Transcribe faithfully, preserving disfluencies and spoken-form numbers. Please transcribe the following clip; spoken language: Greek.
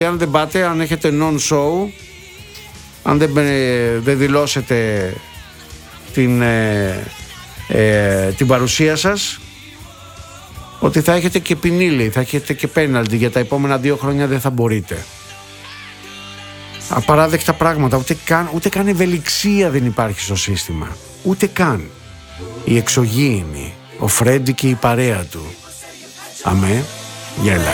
Αν δεν πάτε, αν έχετε non-show, αν δεν, δεν δηλώσετε την, ε, ε, την παρουσία σας, ότι θα έχετε και ποινίλη, θα έχετε και πέναλτι, για τα επόμενα δύο χρόνια δεν θα μπορείτε. Απαράδεκτα πράγματα, ούτε καν, ούτε καν ευελιξία δεν υπάρχει στο σύστημα. Ούτε καν. Η εξωγήινη, ο Φρέντι και η παρέα του. Αμέ, γέλα.